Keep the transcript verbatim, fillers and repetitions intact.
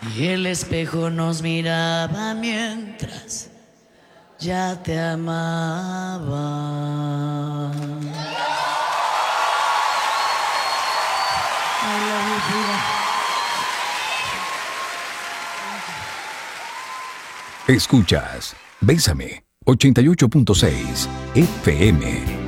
Y el espejo nos miraba mientras ya te amaba. I love you, Frida. Escuchas Bésame ochenta y ocho punto seis F M.